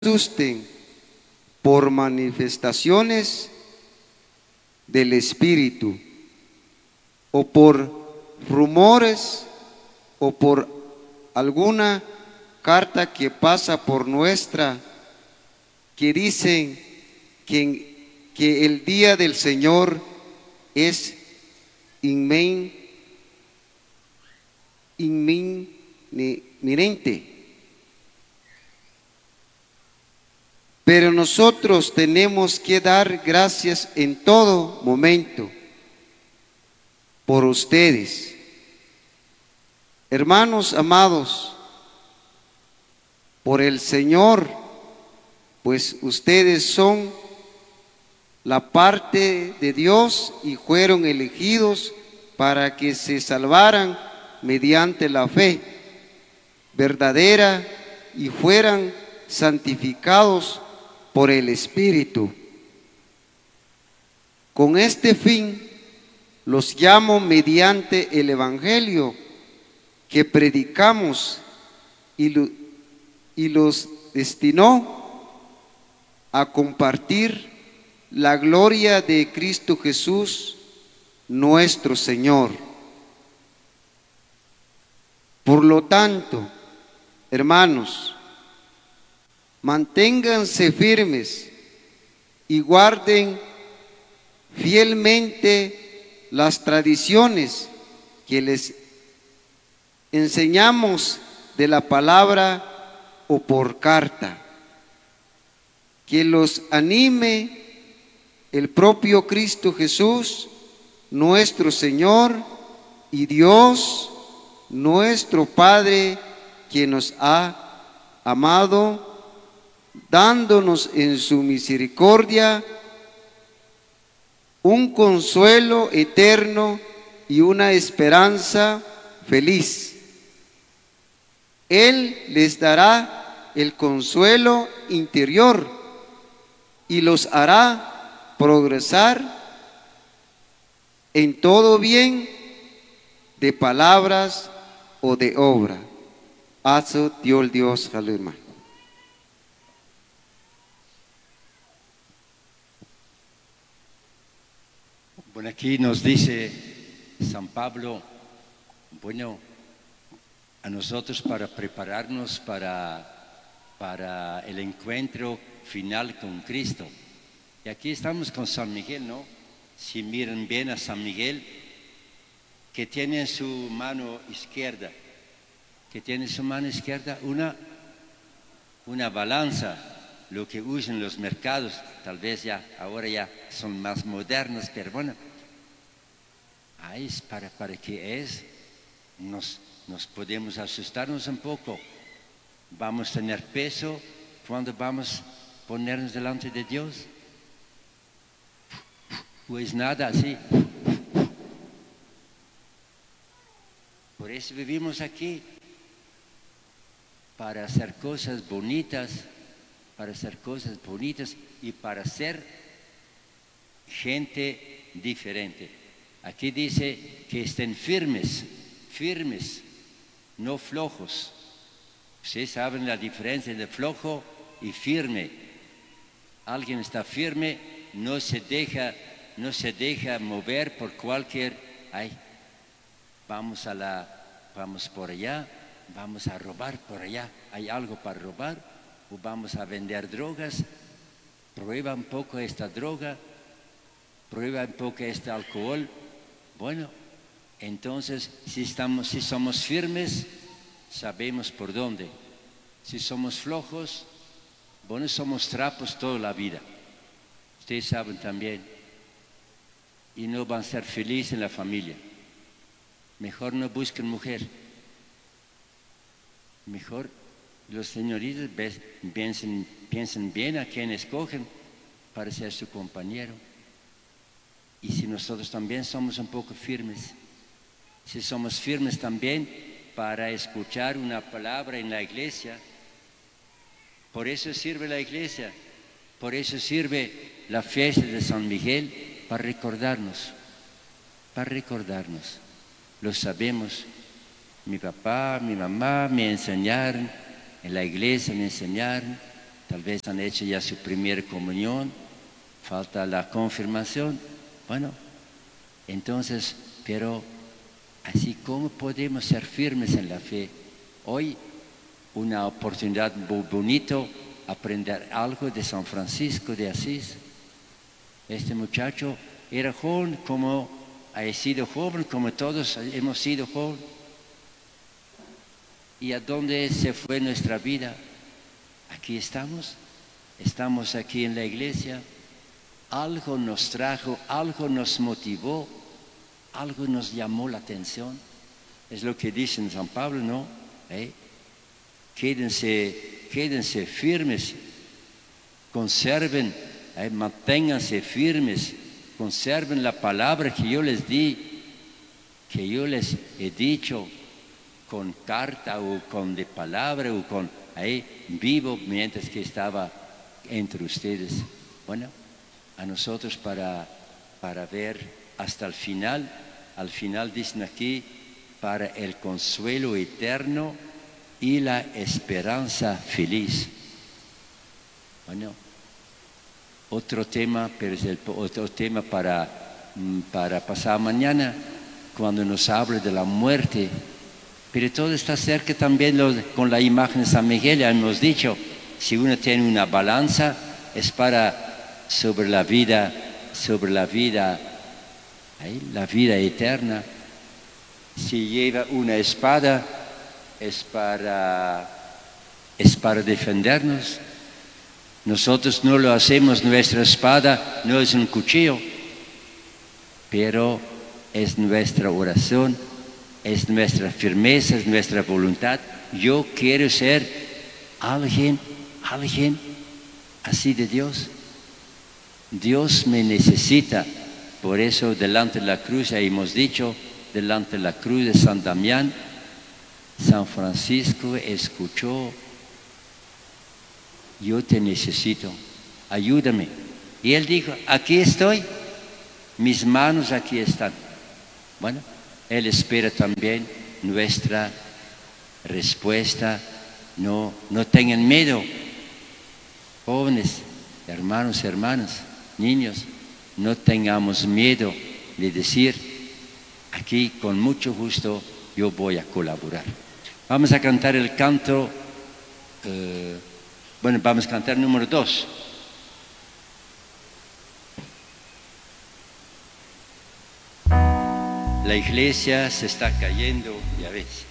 asusten por manifestaciones del Espíritu, o por rumores, o por alguna carta que pasa por nuestra, que dicen que el día del Señor es inminente. Pero nosotros tenemos que dar gracias en todo momento por ustedes. Hermanos amados, por el Señor, pues ustedes son la parte de Dios y fueron elegidos para que se salvaran mediante la fe verdadera y fueran santificados por el Espíritu. Con este fin los llamo mediante el Evangelio que predicamos y los destinó a compartir la gloria de Cristo Jesús, nuestro Señor. Por lo tanto, hermanos, manténganse firmes y guarden fielmente las tradiciones que les enseñamos de la palabra o por carta. Que los anime el propio Cristo Jesús, nuestro Señor, y Dios, nuestro Padre, quien nos ha amado, dándonos en su misericordia un consuelo eterno y una esperanza feliz. Él les dará el consuelo interior y los hará progresar en todo bien de palabras o de obra. Aso Dios halema. Bueno, aquí nos dice San Pablo, bueno, a nosotros para prepararnos para el encuentro final con Cristo. Y aquí estamos con San Miguel, ¿no? Si miran bien a San Miguel, que tiene en su mano izquierda, una balanza, lo que usan los mercados, tal vez ahora ya son más modernos, pero bueno, ahí es para que nos podemos asustarnos un poco. Vamos a tener peso cuando vamos a ponernos delante de Dios. Pues nada, así. Por eso vivimos aquí, para hacer cosas bonitas, y para ser gente diferente. Aquí dice que estén firmes, no flojos. Ustedes saben la diferencia de flojo y firme. Alguien está firme, no se deja mover por cualquier, vamos por allá, vamos a robar por allá, hay algo para robar, o vamos a vender drogas. Prueba un poco esta droga, prueba un poco este alcohol. Bueno, entonces si somos firmes, sabemos por dónde. Si somos flojos, bueno, somos trapos toda la vida. Ustedes saben también. Y no van a ser felices en la familia. Mejor no busquen mujer. Mejor los señoritos piensen bien a quién escogen para ser su compañero. Y si nosotros también somos un poco firmes, si somos firmes también para escuchar una palabra en la iglesia, por eso sirve la iglesia, por eso sirve la fiesta de San Miguel, para recordarnos. Lo sabemos. Mi papá, mi mamá me enseñaron, en la iglesia me enseñaron, tal vez han hecho ya su primera comunión, falta la confirmación. Bueno, entonces, pero así como podemos ser firmes en la fe. Hoy una oportunidad muy bonita, aprender algo de San Francisco de Asís. Este muchacho era joven como ha sido joven, como todos hemos sido jóvenes. ¿Y a dónde se fue nuestra vida? Aquí estamos aquí en la iglesia. Algo nos trajo, algo nos motivó, algo nos llamó la atención. Es lo que dice San Pablo, ¿no? Quédense firmes, conserven, manténganse firmes, conserven la palabra que yo les di, que yo les he dicho con carta o con de palabra o con vivo mientras que estaba entre ustedes. Bueno, a nosotros para ver hasta el final. Al final dicen aquí, para el consuelo eterno y la esperanza feliz. Bueno, otro tema, pero es otro tema para pasar mañana, cuando nos habla de la muerte. Pero todo está cerca también con la imagen de San Miguel, ya hemos dicho, si uno tiene una balanza, es sobre la vida, la vida eterna. Si lleva una espada, es para defendernos. Nosotros no lo hacemos, nuestra espada no es un cuchillo, pero es nuestra oración, es nuestra firmeza, es nuestra voluntad. Yo quiero ser alguien así de Dios. Dios me necesita. Por eso delante de la cruz, ya hemos dicho, delante de la cruz de San Damián, San Francisco escuchó: yo te necesito, ayúdame. Y él dijo: aquí estoy, mis manos aquí están. Bueno, él espera también nuestra respuesta. No tengan miedo, jóvenes, hermanos, niños, no tengamos miedo de decir: aquí con mucho gusto yo voy a colaborar. Vamos a cantar el canto, vamos a cantar número 2. La iglesia se está cayendo, ya ves.